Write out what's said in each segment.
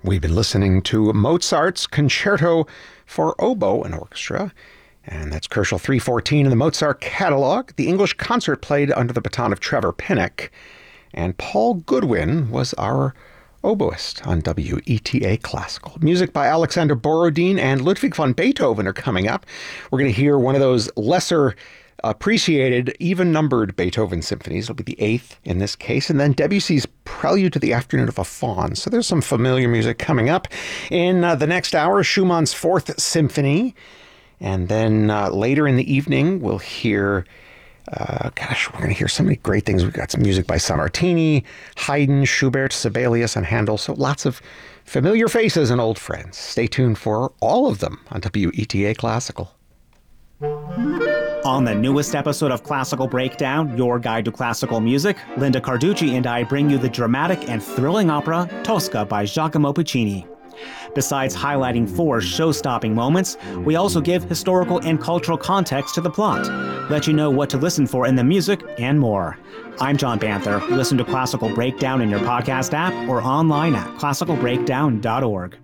We've been listening to Mozart's Concerto for Oboe and Orchestra, and that's Koelschel 314 in the Mozart catalog. The English concert played under the baton of Trevor Pinnock, and Paul Goodwin was our oboist on WETA Classical. Music by Alexander Borodin and Ludwig van Beethoven are coming up. We're going to hear one of those lesser appreciated, even-numbered Beethoven symphonies. It'll be the 8th in this case. And then Debussy's Prelude to the Afternoon of a Faun. So there's some familiar music coming up. In the next hour, Schumann's 4th Symphony. And then later in the evening, we'll hear... we're going to hear so many great things. We've got some music by Sammartini, Haydn, Schubert, Sibelius, and Handel. So lots of familiar faces and old friends. Stay tuned for all of them on WETA Classical. On the newest episode of Classical Breakdown, your guide to classical music, Linda Carducci and I bring you the dramatic and thrilling opera Tosca by Giacomo Puccini. Besides highlighting 4 show-stopping moments, we also give historical and cultural context to the plot, let you know what to listen for in the music, and more. I'm John Banther. Listen to Classical Breakdown in your podcast app or online at classicalbreakdown.org.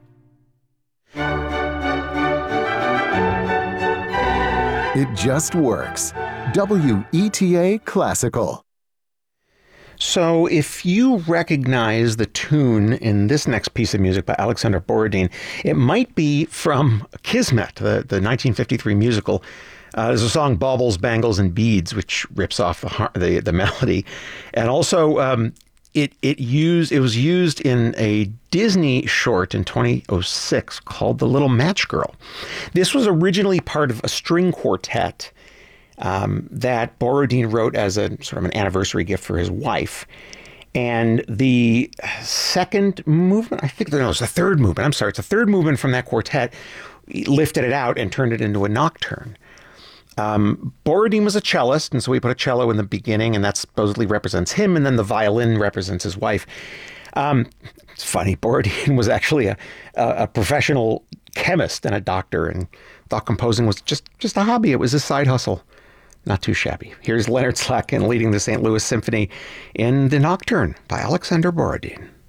It just works. WETA Classical. So if you recognize the tune in this next piece of music by Alexander Borodin, it might be from Kismet, the 1953 musical. There's a song, Baubles, Bangles, and Beads, which rips off the melody. And also, it was used in a Disney short in 2006 called The Little Match Girl. This was originally part of a string quartet that Borodin wrote as a sort of an anniversary gift for his wife. And the second movement, it's the third movement. It's the third movement from that quartet, lifted it out and turned it into a nocturne. Borodin was a cellist, and so we put a cello in the beginning, and that supposedly represents him, and then the violin represents his wife. It's funny, Borodin was actually a professional chemist and a doctor, and thought composing was just a hobby. It was his side hustle. Not too shabby. Here's Leonard Slatkin leading the St. Louis Symphony in the Nocturne by Alexander Borodin.